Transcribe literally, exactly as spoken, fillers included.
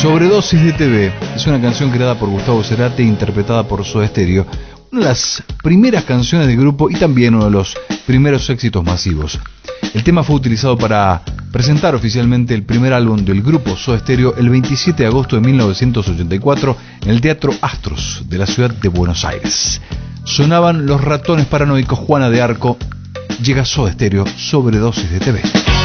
Sobredosis de T V es una canción creada por Gustavo Cerati e interpretada por Soda Stereo, una de las primeras canciones del grupo y también uno de los primeros éxitos masivos. El tema fue utilizado para presentar oficialmente el primer álbum del grupo Soda Stereo el veintisiete de agosto de mil novecientos ochenta y cuatro en el Teatro Astros de la ciudad de Buenos Aires. Sonaban Los Ratones Paranoicos, Juana de Arco. Llega Soda Stereo, Sobredosis de T V.